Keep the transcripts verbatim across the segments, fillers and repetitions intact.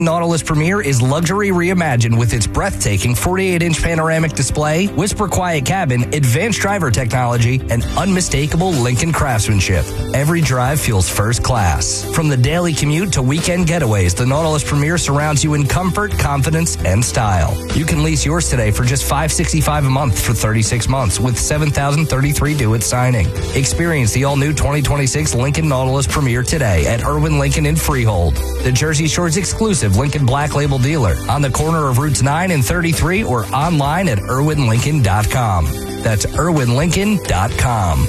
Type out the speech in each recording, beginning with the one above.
Nautilus Premier is luxury reimagined with its breathtaking forty-eight inch panoramic display, whisper quiet cabin, advanced driver technology, and unmistakable Lincoln craftsmanship. Every drive feels first class. From the daily commute to weekend getaways, the Nautilus Premier surrounds you in comfort, confidence, and style. You can lease yours today for just five hundred sixty-five dollars a month for thirty-six months with seven thousand thirty-three due at signing. Experience the all-new twenty twenty-six Lincoln Nautilus Premier today at Irwin Lincoln in Freehold, the Jersey Shore's exclusive Lincoln Black Label dealer, on the corner of Routes nine and thirty-three, or online at irwin lincoln dot com. That's irwin lincoln dot com.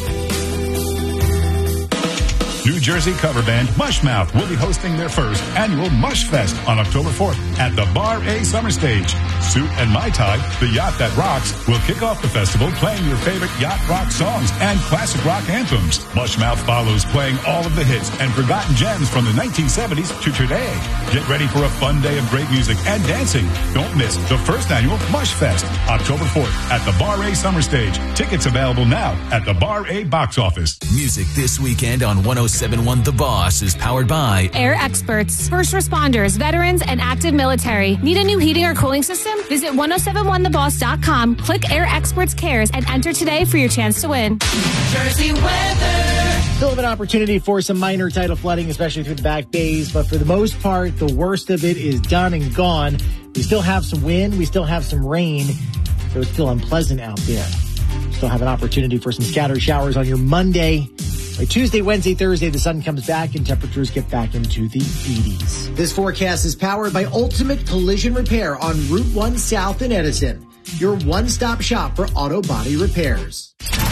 New Jersey cover band Mushmouth will be hosting their first annual Mush Fest on October fourth at the Bar A Summer Stage. Suit and Mai Tai, the yacht that rocks, will kick off the festival playing your favorite yacht rock songs and classic rock anthems. Mushmouth follows playing all of the hits and forgotten gems from the nineteen seventies to today. Get ready for a fun day of great music and dancing. Don't miss the first annual Mush Fest, October fourth at the Bar A Summer Stage. Tickets available now at the Bar A box office. Music this weekend on one oh seven point one The Boss is powered by Air Experts, first responders, veterans, and active military. Need a new heating or cooling system? Visit ten seventy-one the boss dot com, click Air Experts Cares, and enter today for your chance to win. Jersey weather. Still have an opportunity for some minor tidal flooding, especially through the back bays, but for the most part, the worst of it is done and gone. We still have some wind, we still have some rain, so it's still unpleasant out there. Still have an opportunity for some scattered showers on your Monday. By Tuesday, Wednesday, Thursday, the sun comes back and temperatures get back into the eighties. This forecast is powered by Ultimate Collision Repair on Route one South in Edison, your one-stop shop for auto body repairs.